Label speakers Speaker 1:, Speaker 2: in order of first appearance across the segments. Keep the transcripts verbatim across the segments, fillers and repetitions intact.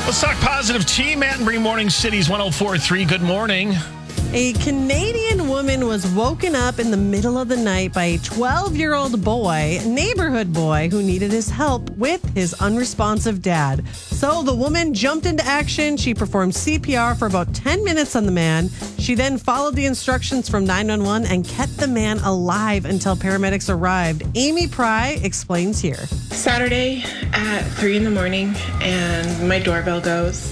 Speaker 1: Let's talk positive tea. Matt and Bree, Morning Cities one oh four point three. Good morning.
Speaker 2: A Canadian woman was woken up in the middle of the night by a twelve-year-old boy, neighborhood boy, who needed his help with his unresponsive dad. So the woman jumped into action. She performed C P R for about ten minutes on the man. She then followed the instructions from nine one one and kept the man alive until paramedics arrived. Amy Pry explains here.
Speaker 3: Saturday at three in the morning, and my doorbell goes.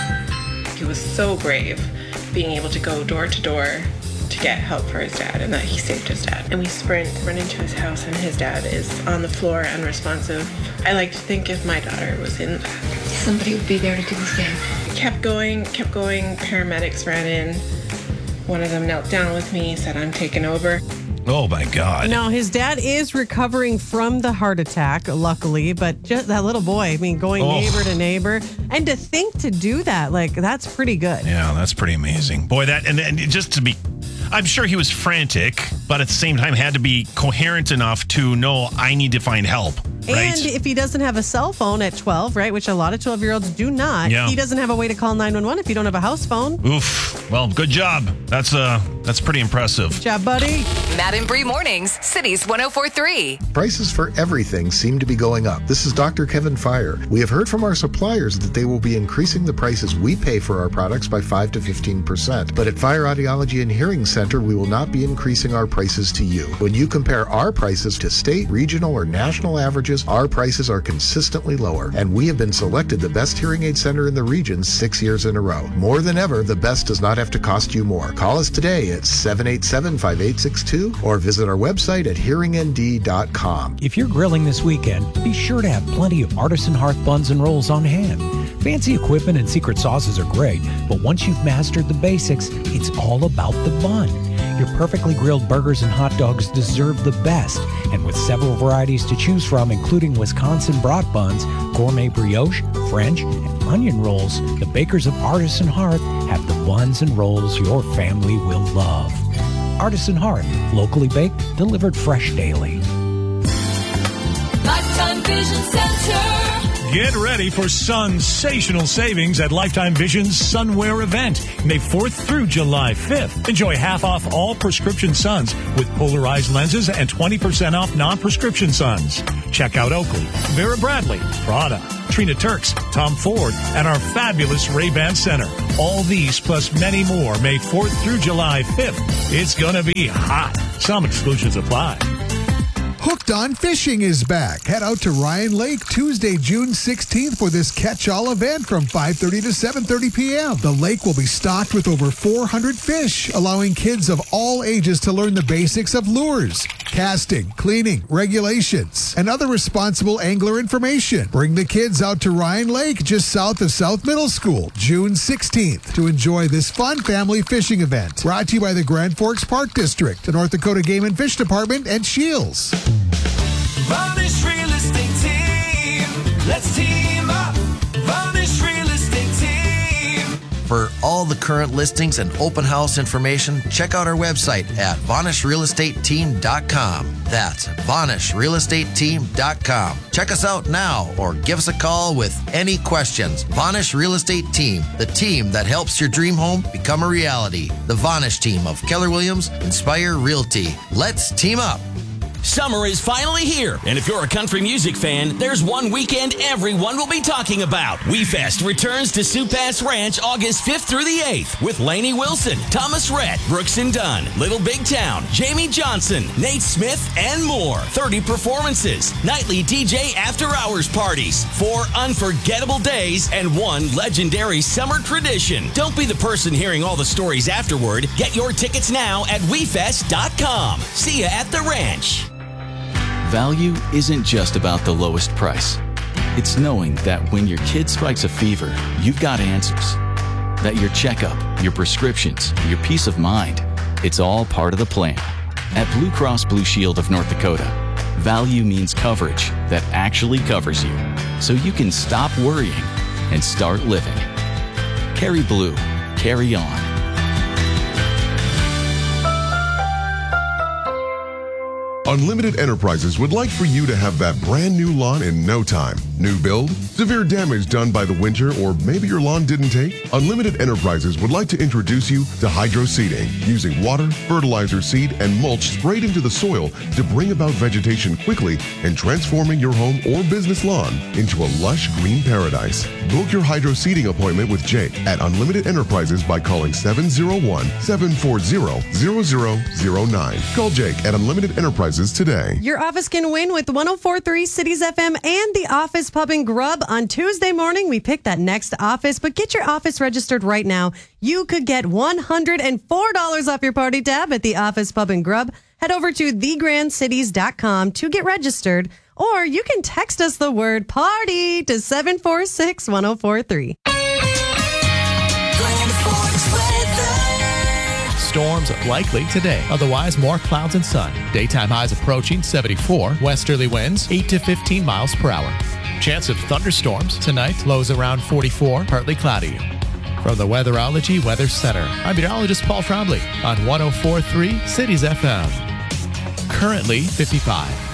Speaker 3: He was so brave, being able to go door to door to get help for his dad, and that he saved his dad. And we sprint, run into his house, and his dad is on the floor, unresponsive. I like to think if my daughter was in that,
Speaker 4: somebody would be there to do the same.
Speaker 3: Kept going, kept going. Paramedics ran in. One of them knelt down with me, said, "I'm taking over."
Speaker 1: Oh, my God.
Speaker 2: Now, his dad is recovering from the heart attack, luckily, but just that little boy, I mean, going
Speaker 1: Oh.
Speaker 2: neighbor to neighbor. And to think to do that, like, that's pretty good.
Speaker 1: Yeah, that's pretty amazing. Boy, that, and, and just to be, I'm sure he was frantic, but at the same time had to be coherent enough to know I need to find help. Right?
Speaker 2: And if he doesn't have a cell phone at twelve, right, which a lot of twelve-year-olds do not,
Speaker 1: Yeah.
Speaker 2: he doesn't have a way to call nine one one if you don't have a house phone.
Speaker 1: Oof. Well, good job. That's uh, that's pretty impressive.
Speaker 2: Good job, buddy.
Speaker 5: Matt and Bree Mornings, Cities one oh four point three.
Speaker 6: Prices for everything seem to be going up. This is Doctor Kevin Fire. We have heard from our suppliers that they will be increasing the prices we pay for our products by five to fifteen percent. But at Fire Audiology and Hearing Center, we will not be increasing our prices to you. When you compare our prices to state, regional, or national averages, our prices are consistently lower. And we have been selected the best hearing aid center in the region six years in a row. More than ever, the best does not have to cost you more. Call us today at seven eight seven, five eight six two or visit our website at hearing n d dot com.
Speaker 7: If you're grilling this weekend, be sure to have plenty of Artisan Hearth buns and rolls on hand. Fancy equipment and secret sauces are great, but once you've mastered the basics, it's all about the bun. Your perfectly grilled burgers and hot dogs deserve the best, and with several varieties to choose from, including Wisconsin brat buns, gourmet brioche, French, and onion rolls, the bakers of Artisan Hearth have the buns and rolls your family will love. Artisan Hearth, locally baked, delivered fresh daily.
Speaker 8: Lifetime Vision Center.
Speaker 9: Get ready for sensational savings at Lifetime Vision's Sunwear event, May fourth through July fifth. Enjoy half off all prescription suns with polarized lenses and twenty percent off non-prescription suns. Check out Oakley, Vera Bradley, Prada, Trina Turks, Tom Ford, and our fabulous Ray-Ban Center. All these plus many more, May fourth through July fifth. It's going to be hot. Some exclusions apply.
Speaker 10: Hooked on Fishing is back. Head out to Ryan Lake Tuesday, June sixteenth for this catch-all event from five thirty to seven thirty p.m. The lake will be stocked with over four hundred fish, allowing kids of all ages to learn the basics of lures, casting, cleaning, regulations, and other responsible angler information. Bring the kids out to Ryan Lake just south of South Middle School, June sixteenth, to enjoy this fun family fishing event. Brought to you by the Grand Forks Park District, the North Dakota Game and Fish Department, and Shields.
Speaker 8: Vanish Real Estate Team. Let's team up. Vanish Real Estate Team.
Speaker 11: For all the current listings and open house information, check out our website at vanish real estate team dot com. That's vanish real estate team dot com. Check us out now or give us a call with any questions. Vanish Real Estate Team, the team that helps your dream home become a reality. The Vanish team of Keller Williams, Inspire Realty. Let's team up.
Speaker 12: Summer is finally here, and if you're a country music fan, there's one weekend everyone will be talking about. WeFest returns to Sioux Pass Ranch August fifth through the eighth with Lainey Wilson, Thomas Rhett, Brooks and Dunn, Little Big Town, Jamie Johnson, Nate Smith, and more. thirty performances, nightly D J after-hours parties, four unforgettable days, and one legendary summer tradition. Don't be the person hearing all the stories afterward. Get your tickets now at we fest dot com. See ya at the ranch.
Speaker 13: Value isn't just about the lowest price. It's knowing that when your kid spikes a fever, you've got answers. That your checkup, your prescriptions, your peace of mind, it's all part of the plan. At Blue Cross Blue Shield of North Dakota, value means coverage that actually covers you, so you can stop worrying and start living. Carry Blue. Carry on.
Speaker 14: Unlimited Enterprises would like for you to have that brand new lawn in no time. New build? Severe damage done by the winter, or maybe your lawn didn't take? Unlimited Enterprises would like to introduce you to hydro seeding, using water, fertilizer, seed, and mulch sprayed into the soil to bring about vegetation quickly and transforming your home or business lawn into a lush green paradise. Book your hydro seeding appointment with Jake at Unlimited Enterprises by calling seven oh one, seven four zero, zero zero zero nine. Call Jake at Unlimited Enterprises today.
Speaker 2: Your office can win with one oh four point three Cities F M and the Office Pub and Grub. On Tuesday morning, we pick that next office, but get your office registered right now. You could get one hundred four dollars off your party tab at the Office Pub and Grub. Head over to the grand cities dot com to get registered, or you can text us the word party to seven four six, one oh four three.
Speaker 15: Storms likely today. Otherwise, more clouds and sun. Daytime highs approaching seventy-four. Westerly winds eight to fifteen miles per hour. Chance of thunderstorms tonight. Lows around forty-four. Partly cloudy. From the Weatherology Weather Center, I'm meteorologist Paul Trombley on one oh four point three Cities F M. Currently fifty-five.